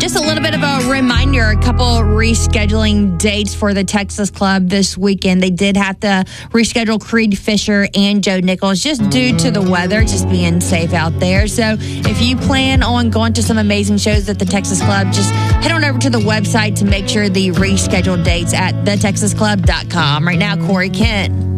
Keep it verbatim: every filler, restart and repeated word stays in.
Just a little bit of a reminder, a couple rescheduling dates for the Texas Club this weekend. They did have to reschedule Creed Fisher and Joe Nichols just due to the weather, just being safe out there. So if you plan on going to some amazing shows at the Texas Club, just head on over to the website to make sure the rescheduled dates at the texas club dot com. Right now, Corey Kent.